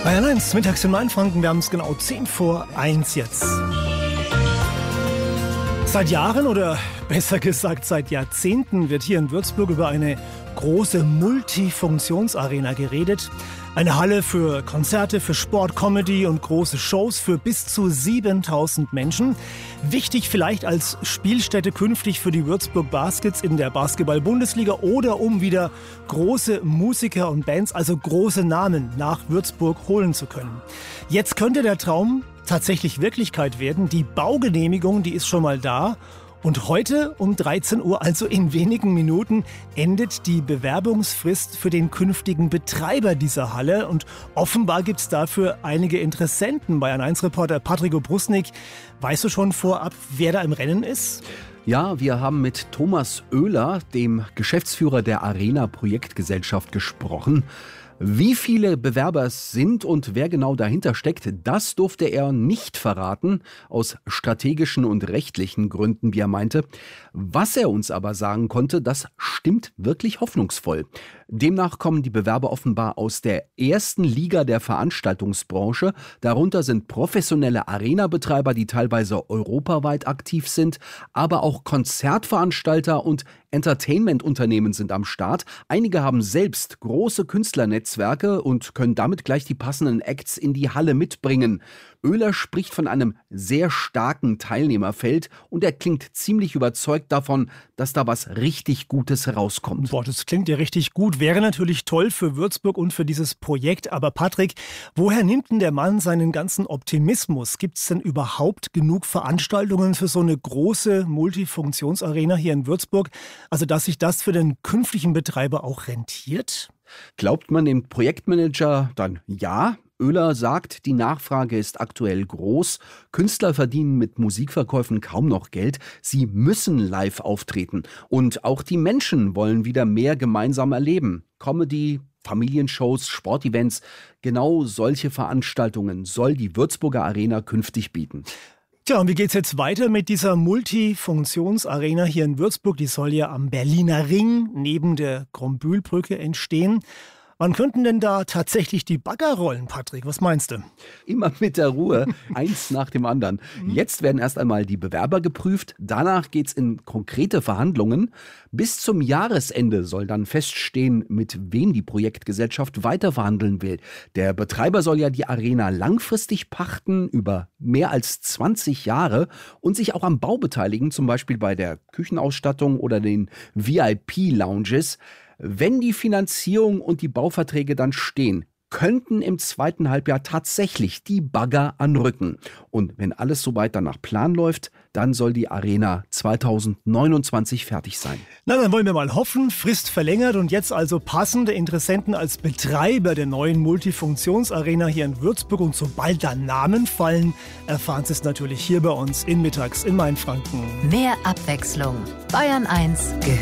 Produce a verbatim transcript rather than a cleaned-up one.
Bayern eins, mittags in Mainfranken, wir haben es genau zehn vor eins jetzt. Seit Jahren oder besser gesagt seit Jahrzehnten wird hier in Würzburg über eine große Multifunktionsarena geredet. Eine Halle für Konzerte, für Sport, Comedy und große Shows für bis zu siebentausend Menschen. Wichtig vielleicht als Spielstätte künftig für die Würzburg Baskets in der Basketball-Bundesliga oder um wieder große Musiker und Bands, also große Namen, nach Würzburg holen zu können. Jetzt könnte der Traum tatsächlich Wirklichkeit werden. Die Baugenehmigung, die ist schon mal da. Und heute um dreizehn Uhr, also in wenigen Minuten, endet die Bewerbungsfrist für den künftigen Betreiber dieser Halle. Und offenbar gibt es dafür einige Interessenten. Bayern eins Reporter Patrick Obrusnik, weißt du schon vorab, wer da im Rennen ist? Ja, wir haben mit Thomas Oehler, dem Geschäftsführer der Arena Projektgesellschaft, gesprochen. Wie viele Bewerber es sind und wer genau dahinter steckt, das durfte er nicht verraten, aus strategischen und rechtlichen Gründen, wie er meinte. Was er uns aber sagen konnte, das stimmt wirklich hoffnungsvoll. Demnach kommen die Bewerber offenbar aus der ersten Liga der Veranstaltungsbranche. Darunter sind professionelle Arena-Betreiber, die teilweise europaweit aktiv sind, aber auch Konzertveranstalter und Entertainment-Unternehmen sind am Start. Einige haben selbst große Künstlernetzwerke und können damit gleich die passenden Acts in die Halle mitbringen. Oehler spricht von einem sehr starken Teilnehmerfeld und er klingt ziemlich überzeugt davon, dass da was richtig Gutes herauskommt. Boah, das klingt ja richtig gut. Wäre natürlich toll für Würzburg und für dieses Projekt. Aber Patrick, woher nimmt denn der Mann seinen ganzen Optimismus? Gibt es denn überhaupt genug Veranstaltungen für so eine große Multifunktionsarena hier in Würzburg? Also, dass sich das für den künftigen Betreiber auch rentiert? Glaubt man dem Projektmanager dann ja? Oehler sagt, die Nachfrage ist aktuell groß. Künstler verdienen mit Musikverkäufen kaum noch Geld. Sie müssen live auftreten. Und auch die Menschen wollen wieder mehr gemeinsam erleben. Comedy, Familienshows, Sportevents, genau solche Veranstaltungen soll die Würzburger Arena künftig bieten. Tja, und wie geht's jetzt weiter mit dieser Multifunktionsarena hier in Würzburg? Die soll ja am Berliner Ring neben der Krombühlbrücke entstehen. Wann könnten denn da tatsächlich die Bagger rollen, Patrick? Was meinst du? Immer mit der Ruhe, eins nach dem anderen. Jetzt werden erst einmal die Bewerber geprüft, danach geht's in konkrete Verhandlungen. Bis zum Jahresende soll dann feststehen, mit wem die Projektgesellschaft weiter verhandeln will. Der Betreiber soll ja die Arena langfristig pachten, über mehr als zwanzig Jahre und sich auch am Bau beteiligen, zum Beispiel bei der Küchenausstattung oder den V I P-Lounges. Wenn die Finanzierung und die Bauverträge dann stehen, könnten im zweiten Halbjahr tatsächlich die Bagger anrücken. Und wenn alles soweit dann nach Plan läuft, dann soll die Arena zweitausendneunundzwanzig fertig sein. Na, dann wollen wir mal hoffen. Frist verlängert und jetzt also passende Interessenten als Betreiber der neuen Multifunktionsarena hier in Würzburg. Und sobald da Namen fallen, erfahren Sie es natürlich hier bei uns in Mittags in Mainfranken. Mehr Abwechslung. Bayern eins gehört